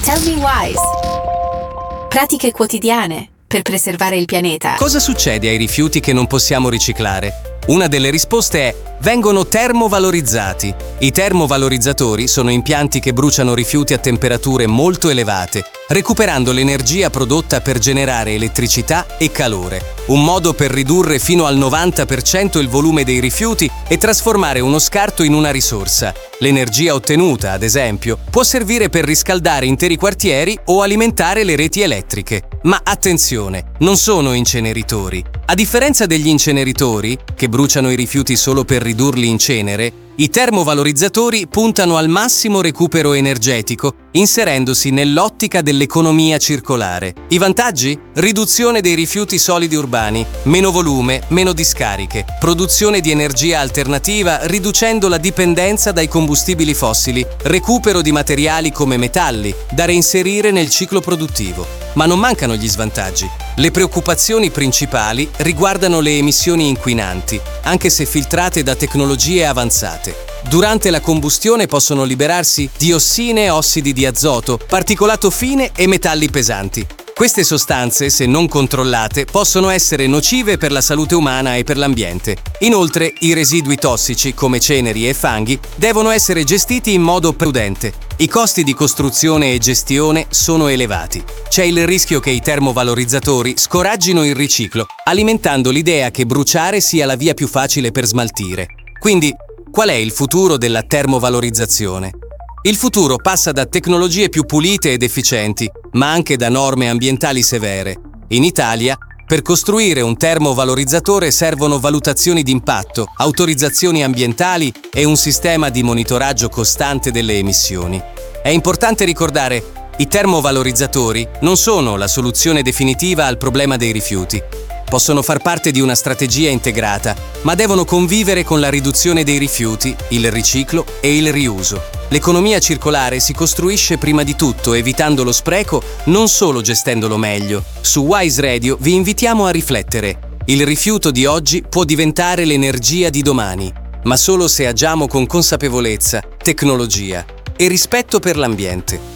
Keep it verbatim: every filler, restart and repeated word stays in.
Tell Me Wise. Pratiche quotidiane per preservare il pianeta. Cosa succede ai rifiuti che non possiamo riciclare? Una delle risposte è: vengono termovalorizzati. I termovalorizzatori sono impianti che bruciano rifiuti a temperature molto elevate, recuperando l'energia prodotta per generare elettricità e calore. Un modo per ridurre fino al novanta per cento il volume dei rifiuti e trasformare uno scarto in una risorsa. L'energia ottenuta, ad esempio, può servire per riscaldare interi quartieri o alimentare le reti elettriche. Ma attenzione, non sono inceneritori. A differenza degli inceneritori, che bruciano i rifiuti solo per ridurli in cenere, i termovalorizzatori puntano al massimo recupero energetico, inserendosi nell'ottica dell'economia circolare. I vantaggi? Riduzione dei rifiuti solidi urbani, meno volume, meno discariche, produzione di energia alternativa riducendo la dipendenza dai combustibili fossili, recupero di materiali come metalli, da reinserire nel ciclo produttivo. Ma non mancano gli svantaggi. Le preoccupazioni principali riguardano le emissioni inquinanti, anche se filtrate da tecnologie avanzate. Durante la combustione possono liberarsi diossine, ossidi di azoto, particolato fine e metalli pesanti. Queste sostanze, se non controllate, possono essere nocive per la salute umana e per l'ambiente. Inoltre, i residui tossici, come ceneri e fanghi, devono essere gestiti in modo prudente. I costi di costruzione e gestione sono elevati. C'è il rischio che i termovalorizzatori scoraggino il riciclo, alimentando l'idea che bruciare sia la via più facile per smaltire. Quindi, qual è il futuro della termovalorizzazione? Il futuro passa da tecnologie più pulite ed efficienti, ma anche da norme ambientali severe. In Italia, per costruire un termovalorizzatore servono valutazioni d'impatto, autorizzazioni ambientali e un sistema di monitoraggio costante delle emissioni. È importante ricordare: i termovalorizzatori non sono la soluzione definitiva al problema dei rifiuti. Possono far parte di una strategia integrata, ma devono convivere con la riduzione dei rifiuti, il riciclo e il riuso. L'economia circolare si costruisce prima di tutto evitando lo spreco, non solo gestendolo meglio. Su Wise Radio vi invitiamo a riflettere. Il rifiuto di oggi può diventare l'energia di domani, ma solo se agiamo con consapevolezza, tecnologia e rispetto per l'ambiente.